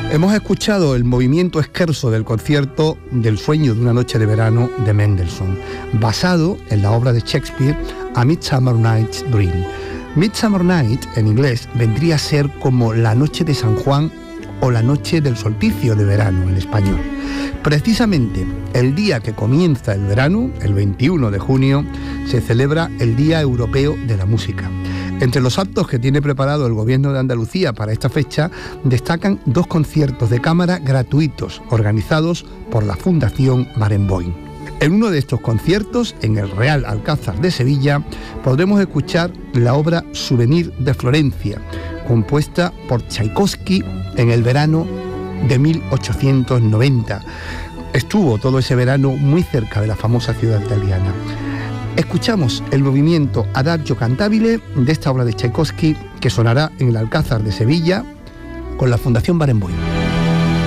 Hemos escuchado el movimiento scherzo del concierto del sueño de una noche de verano de Mendelssohn, basado en la obra de Shakespeare A Midsummer Night's Dream. Midsummer Night, en inglés, vendría a ser como la noche de San Juan o la noche del solsticio de verano en español. Precisamente el día que comienza el verano, el 21 de junio, se celebra el Día Europeo de la Música. Entre los actos que tiene preparado el Gobierno de Andalucía para esta fecha destacan 2 conciertos de cámara gratuitos organizados por la Fundación Barenboim. En uno de estos conciertos, en el Real Alcázar de Sevilla, podremos escuchar la obra Souvenir de Florencia, compuesta por Tchaikovsky en el verano de 1890. Estuvo todo ese verano muy cerca de la famosa ciudad italiana. Escuchamos el movimiento Adagio Cantabile de esta obra de Tchaikovsky que sonará en el Alcázar de Sevilla con la Fundación Barenboim.